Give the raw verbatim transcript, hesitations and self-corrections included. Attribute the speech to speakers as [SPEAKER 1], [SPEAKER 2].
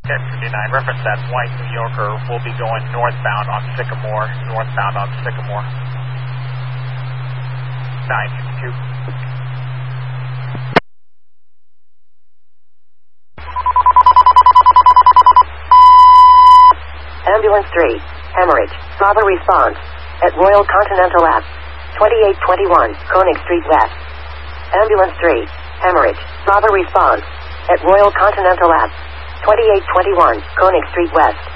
[SPEAKER 1] ten fifty-nine, reference that white New Yorker will be going northbound on Sycamore, northbound on Sycamore. nine fifty-two.
[SPEAKER 2] Ambulance three, hemorrhage, Bravo response, at Royal Continental Ave, twenty-eight twenty-one, Koenig Street West. Ambulance three, hemorrhage, Bravo response, at Royal Continental Ave, twenty-eight twenty-one, Koenig Street West.